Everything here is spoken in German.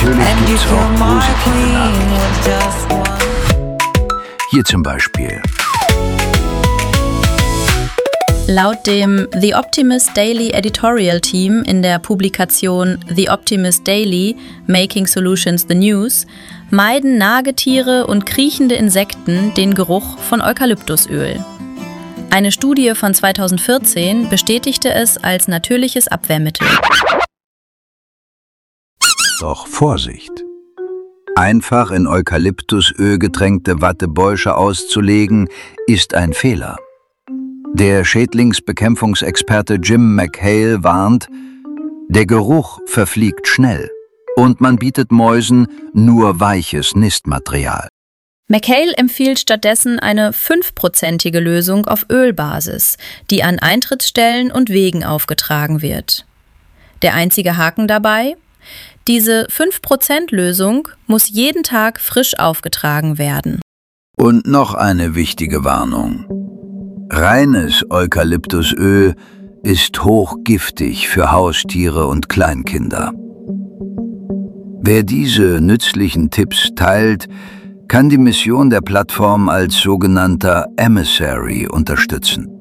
natürlich gibt es auch positive Nachrichten. Hier zum Beispiel. Laut dem The Optimist Daily Editorial Team in der Publikation The Optimist Daily – Making Solutions the News meiden Nagetiere und kriechende Insekten den Geruch von Eukalyptusöl. Eine Studie von 2014 bestätigte es als natürliches Abwehrmittel. Doch Vorsicht! Einfach in Eukalyptusöl getränkte Wattebäusche auszulegen, ist ein Fehler. Der Schädlingsbekämpfungsexperte Jim McHale warnt, der Geruch verfliegt schnell und man bietet Mäusen nur weiches Nistmaterial. McHale empfiehlt stattdessen eine 5%ige Lösung auf Ölbasis, die an Eintrittsstellen und Wegen aufgetragen wird. Der einzige Haken dabei? Diese 5%-Lösung muss jeden Tag frisch aufgetragen werden. Und noch eine wichtige Warnung. Reines Eukalyptusöl ist hochgiftig für Haustiere und Kleinkinder. Wer diese nützlichen Tipps teilt, kann die Mission der Plattform als sogenannter Emissary unterstützen.